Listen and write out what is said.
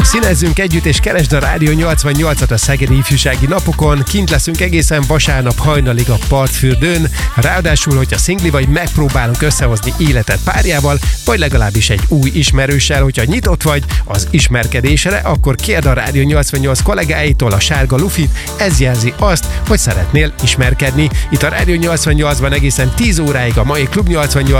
Színezzünk együtt és keresd a Rádió 88-at a Szegedi Ifjúsági Napokon. Kint leszünk egészen vasárnap hajnalig a partfürdőn. Ráadásul, hogyha szingli vagy, megpróbálunk összehozni életed párjával, vagy legalábbis egy új ismerőssel. Hogyha nyitott vagy az ismerkedésre, akkor kérd a Rádió 88 kollégáitól a sárga lufit, ez jelzi azt, hogy szeretnél ismerkedni. Itt a Rádió 88-ban egészen 10 óráig a mai Klub 88